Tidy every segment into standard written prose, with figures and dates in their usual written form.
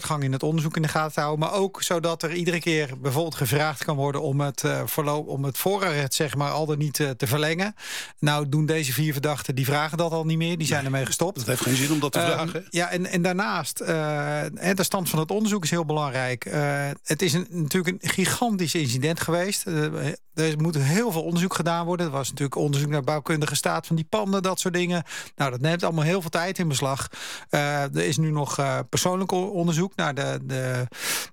voortgang in het onderzoek in de gaten te houden. Maar ook zodat er iedere keer bijvoorbeeld gevraagd kan worden om het voorarrest, zeg maar, al dan niet te verlengen. Nou doen deze 4 verdachten, die vragen dat al niet meer. Die zijn ermee gestopt. Het heeft geen zin om dat te vragen. Ja, en daarnaast, de stand van het onderzoek is heel belangrijk. Het is natuurlijk een gigantisch incident geweest. Er moet heel veel onderzoek gedaan worden. Er was natuurlijk onderzoek naar de bouwkundige staat van die panden, dat soort dingen. Nou, dat neemt allemaal heel veel tijd in beslag. Er is nu nog persoonlijk onderzoek naar de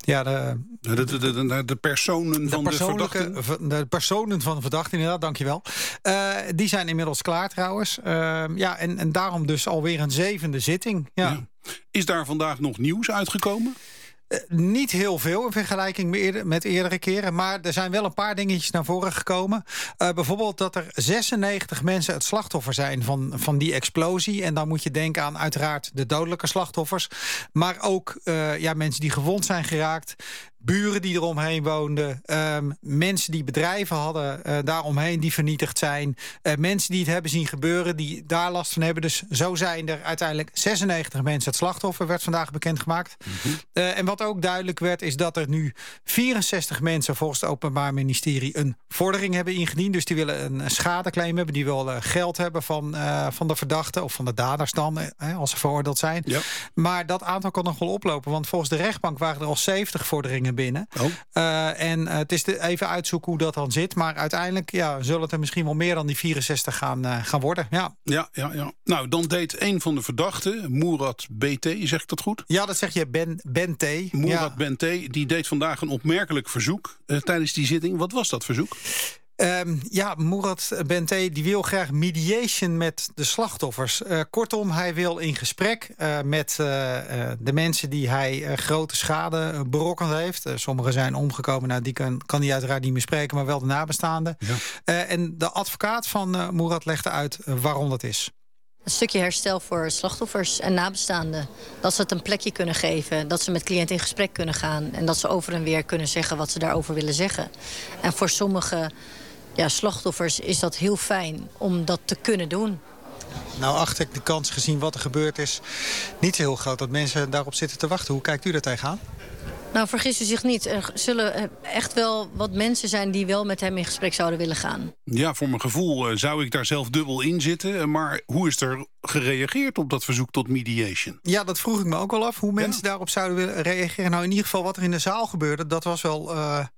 personen van de verdachten. De personen van de verdachten, inderdaad, dankjewel. Die zijn inmiddels klaar trouwens. En daarom dus alweer een 7e zitting. Ja. Is daar vandaag nog nieuws uitgekomen? Niet heel veel in vergelijking met eerdere keren. Maar er zijn wel een paar dingetjes naar voren gekomen. Bijvoorbeeld dat er 96 mensen het slachtoffer zijn van die explosie. En dan moet je denken aan uiteraard de dodelijke slachtoffers. Maar ook mensen die gewond zijn geraakt. Buren die eromheen woonden. Mensen die bedrijven hadden daaromheen die vernietigd zijn. Mensen die het hebben zien gebeuren, die daar last van hebben. Dus zo zijn er uiteindelijk 96 mensen het slachtoffer, werd vandaag bekendgemaakt. En wat ook duidelijk werd, is dat er nu 64 mensen volgens het Openbaar Ministerie een vordering hebben ingediend. Dus die willen een schadeclaim hebben. Die willen geld hebben van de verdachte of van de daders dan, als ze veroordeeld zijn. Ja. Maar dat aantal kan nog wel oplopen. Want volgens de rechtbank waren er al 70 vorderingen binnen. En het is even uitzoeken hoe dat dan zit. Maar uiteindelijk zullen het er misschien wel meer dan die 64 gaan worden. Ja. Nou, dan deed een van de verdachten, Mourad B.T., zeg ik dat goed? Ja, dat zeg je, Ben T. Mourad B.T., die deed vandaag een opmerkelijk verzoek tijdens die zitting. Wat was dat verzoek? Mourad B.T. die wil graag mediation met de slachtoffers. Kortom, hij wil in gesprek met de mensen die hij grote schade berokkend heeft. Sommigen zijn omgekomen, nou, die kan hij uiteraard niet meer spreken, maar wel de nabestaanden. Ja. En de advocaat van Mourad legde uit waarom dat is. Een stukje herstel voor slachtoffers en nabestaanden. Dat ze het een plekje kunnen geven. Dat ze met cliënten in gesprek kunnen gaan. En dat ze over en weer kunnen zeggen wat ze daarover willen zeggen. En voor sommige slachtoffers is dat heel fijn om dat te kunnen doen. Nou, acht ik de kans gezien wat er gebeurd is niet heel groot dat mensen daarop zitten te wachten. Hoe kijkt u daar tegenaan? Nou, vergis u zich niet. Er zullen echt wel wat mensen zijn die wel met hem in gesprek zouden willen gaan. Ja, voor mijn gevoel zou ik daar zelf dubbel in zitten. Maar hoe is er gereageerd op dat verzoek tot mediation? Ja, dat vroeg ik me ook wel af. Hoe mensen daarop zouden willen reageren. Nou, in ieder geval wat er in de zaal gebeurde, dat was wel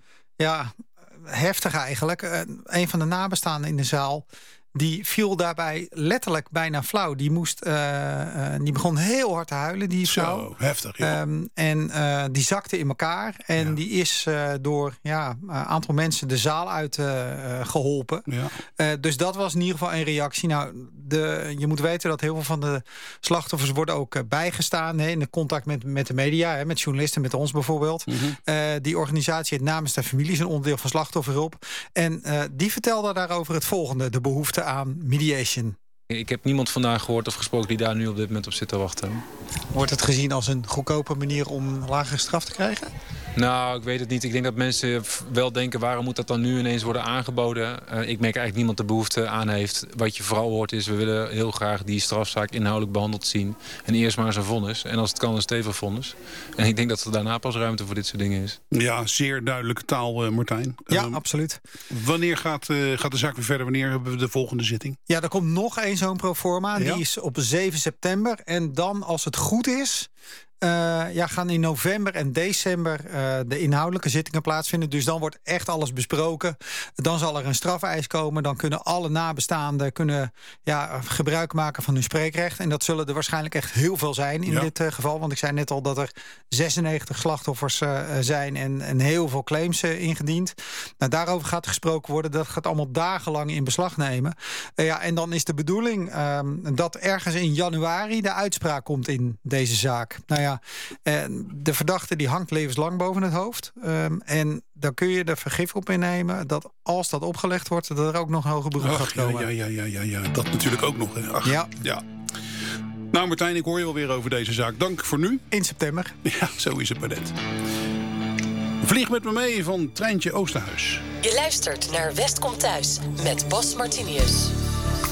heftig eigenlijk. Een van de nabestaanden in de zaal, die viel daarbij letterlijk bijna flauw. Die begon heel hard te huilen, die vrouw. Zo, heftig, ja. Die zakte in elkaar. En die is door een aantal mensen de zaal uit geholpen. Ja. Dus dat was in ieder geval een reactie. Nou, je moet weten dat heel veel van de slachtoffers worden ook bijgestaan. In de contact met de media, met journalisten, met ons bijvoorbeeld. Mm-hmm. Die organisatie het namens de familie is een onderdeel van slachtofferhulp. En die vertelde daarover het volgende. De behoefte aan mediation. Ik heb niemand vandaag gehoord of gesproken die daar nu op dit moment op zit te wachten. Wordt het gezien als een goedkope manier om een lagere straf te krijgen? Nou, ik weet het niet. Ik denk dat mensen wel denken, waarom moet dat dan nu ineens worden aangeboden? Ik merk eigenlijk niemand de behoefte aan heeft. Wat je vooral hoort is, we willen heel graag die strafzaak inhoudelijk behandeld zien. En eerst maar eens een vonnis. En als het kan, een stevig vonnis. En ik denk dat er daarna pas ruimte voor dit soort dingen is. Ja, zeer duidelijke taal, Martijn. Ja, absoluut. Wanneer gaat de zaak weer verder? Wanneer hebben we de volgende zitting? Ja, er komt nog één zo'n proforma. Ja? Die is op 7 september. En dan, als het goed is, gaan in november en december de inhoudelijke zittingen plaatsvinden. Dus dan wordt echt alles besproken. Dan zal er een strafeis komen. Dan kunnen alle nabestaanden gebruik maken van hun spreekrecht. En dat zullen er waarschijnlijk echt heel veel zijn in dit geval. Want ik zei net al dat er 96 slachtoffers zijn en heel veel claims ingediend. Nou, daarover gaat gesproken worden. Dat gaat allemaal dagenlang in beslag nemen. En dan is de bedoeling dat ergens in januari de uitspraak komt in deze zaak. Nou ja, de verdachte die hangt levenslang boven het hoofd. En dan kun je er vergif op innemen dat als dat opgelegd wordt, dat er ook nog een hoger beroep gaat komen. Ja, dat natuurlijk ook nog. Ja. Nou, Martijn, ik hoor je alweer over deze zaak. Dank voor nu. In september. Ja, zo is het maar net. Vlieg met me mee van Treintje Oosterhuis. Je luistert naar West komt thuis met Bas Martinius.